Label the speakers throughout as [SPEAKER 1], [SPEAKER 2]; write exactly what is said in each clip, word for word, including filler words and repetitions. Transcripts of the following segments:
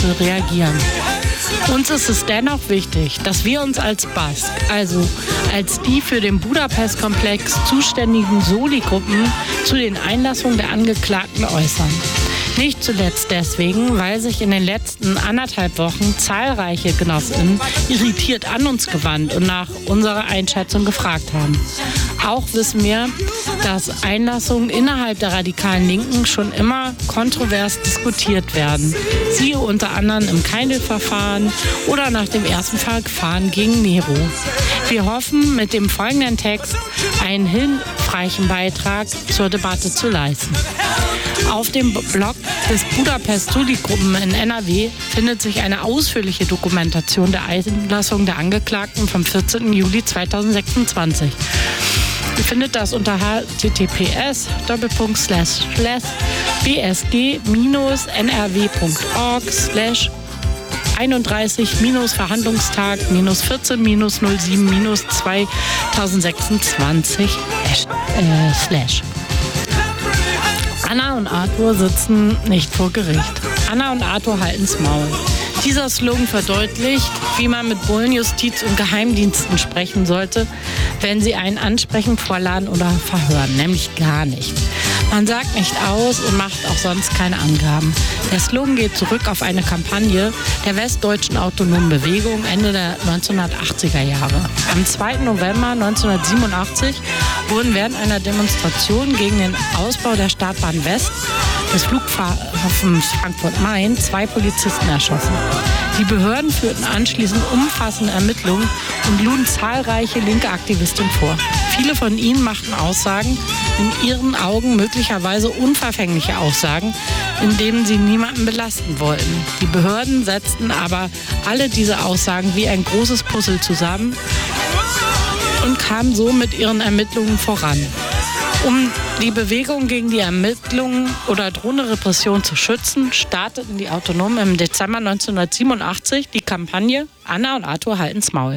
[SPEAKER 1] Ereignisse reagieren. Uns ist es dennoch wichtig, dass wir uns als B A S K, also als die für den Budapest-Komplex zuständigen Soli-Gruppen, zu den Einlassungen der Angeklagten äußern. Nicht zuletzt deswegen, weil sich in den letzten anderthalb Wochen zahlreiche GenossInnen irritiert an uns gewandt und nach unserer Einschätzung gefragt haben. Auch wissen wir, dass Einlassungen innerhalb der radikalen Linken schon immer kontrovers diskutiert werden. Siehe unter anderem im Keindl-Verfahren oder nach dem ersten Verfahren gegen Nero. Wir hoffen, mit dem folgenden Text einen hilfreichen Beitrag zur Debatte zu leisten. Auf dem Blog des Budapest-Soli-Gruppen in N R W findet sich eine ausführliche Dokumentation der Einlassung der Angeklagten vom vierzehnten Juli zweitausendsechsundzwanzig. Ihr findet das unter h t t p s doppelpunkt slash slash b s g minus n r w punkt org slash einunddreißig Verhandlungstag vierzehn null sieben zweitausendsechsundzwanzig äh, slash. Anna und Arthur sitzen nicht vor Gericht. Anna und Arthur halten's Maul. Dieser Slogan verdeutlicht, wie man mit Bullenjustiz und Geheimdiensten sprechen sollte, wenn sie einen ansprechen, vorladen oder verhören, nämlich gar nicht. Man sagt nicht aus und macht auch sonst keine Angaben. Der Slogan geht zurück auf eine Kampagne der Westdeutschen Autonomen Bewegung Ende der neunzehnhundertachtziger Jahre. Am zweiten November neunzehnhundertsiebenundachtzig wurden während einer Demonstration gegen den Ausbau der Startbahn West des Flughafens Frankfurt-Main zwei Polizisten erschossen. Die Behörden führten anschließend umfassende Ermittlungen und luden zahlreiche linke Aktivisten vor. Viele von ihnen machten Aussagen, in ihren Augen möglicherweise unverfängliche Aussagen, in denen sie niemanden belasten wollten. Die Behörden setzten aber alle diese Aussagen wie ein großes Puzzle zusammen und kamen so mit ihren Ermittlungen voran. Um die Bewegung gegen die Ermittlungen oder drohende Repression zu schützen, starteten die Autonomen im Dezember neunzehnhundertsiebenundachtzig die Kampagne Anna und Arthur halten's Maul.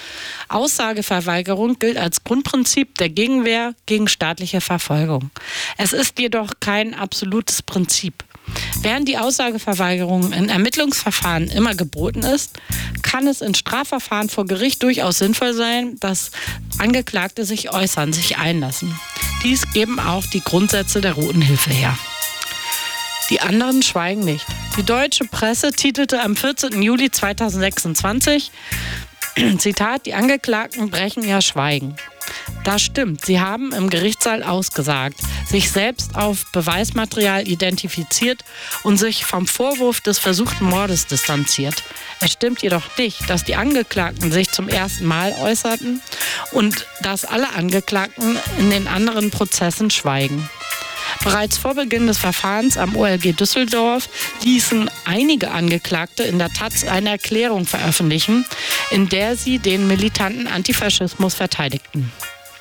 [SPEAKER 1] Aussageverweigerung gilt als Grundprinzip der Gegenwehr gegen staatliche Verfolgung. Es ist jedoch kein absolutes Prinzip. Während die Aussageverweigerung in Ermittlungsverfahren immer geboten ist, kann es in Strafverfahren vor Gericht durchaus sinnvoll sein, dass Angeklagte sich äußern, sich einlassen. Dies geben auch die Grundsätze der Roten Hilfe her. Die anderen schweigen nicht. Die deutsche Presse titelte am vierzehnten Juli zweitausendsechsundzwanzig, Zitat, die Angeklagten brechen ihr Schweigen. Das stimmt, sie haben im Gerichtssaal ausgesagt, sich selbst auf Beweismaterial identifiziert und sich vom Vorwurf des versuchten Mordes distanziert. Es stimmt jedoch nicht, dass die Angeklagten sich zum ersten Mal äußerten und dass alle Angeklagten in den anderen Prozessen schweigen. Bereits vor Beginn des Verfahrens am O L G Düsseldorf ließen einige Angeklagte in der Taz eine Erklärung veröffentlichen, in der sie den militanten Antifaschismus verteidigten.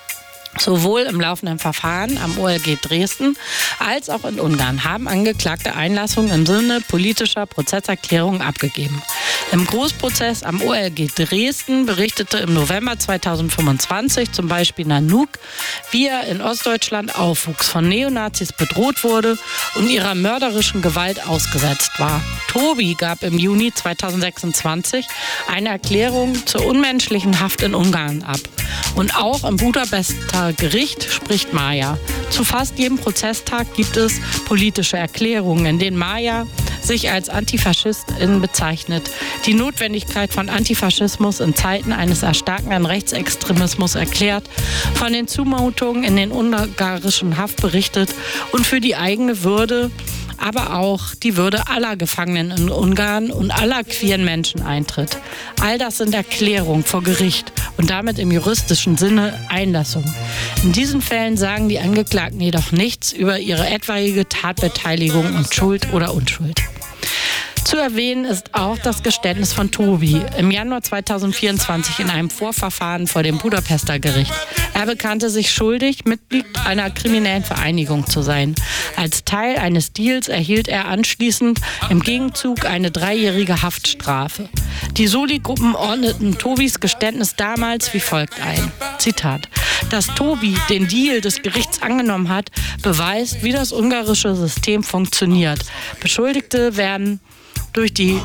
[SPEAKER 1] Sowohl im laufenden Verfahren am O L G Dresden als auch in Ungarn haben Angeklagte Einlassungen im Sinne politischer Prozesserklärungen abgegeben. Im Großprozess am O L G Dresden berichtete im November zweitausendfünfundzwanzig zum Beispiel Nanook, wie er in Ostdeutschland aufwuchs, von Neonazis bedroht wurde und ihrer mörderischen Gewalt ausgesetzt war. Tobi gab im Juni zweitausendsechsundzwanzig eine Erklärung zur unmenschlichen Haft in Ungarn ab. Und auch im Budapester Gericht spricht Maja. Zu fast jedem Prozesstag gibt es politische Erklärungen, in denen Maja sich als Antifaschistin bezeichnet, die Notwendigkeit von Antifaschismus in Zeiten eines erstarkenden Rechtsextremismus erklärt, von den Zumutungen in den ungarischen Haft berichtet und für die eigene Würde, aber auch die Würde aller Gefangenen in Ungarn und aller queeren Menschen eintritt. All das sind Erklärungen vor Gericht und damit im juristischen Sinne Einlassungen. In diesen Fällen sagen die Angeklagten jedoch nichts über ihre etwaige Tatbeteiligung und Schuld oder Unschuld. Zu erwähnen ist auch das Geständnis von Tobi im Januar zweitausendvierundzwanzig in einem Vorverfahren vor dem Budapester Gericht. Er bekannte sich schuldig, Mitglied einer kriminellen Vereinigung zu sein. Als Teil eines Deals erhielt er anschließend im Gegenzug eine dreijährige Haftstrafe. Die Soli-Gruppen ordneten Tobis Geständnis damals wie folgt ein. Zitat: Dass Tobi den Deal des Gerichts angenommen hat, beweist, wie das ungarische System funktioniert. Beschuldigte werden durch die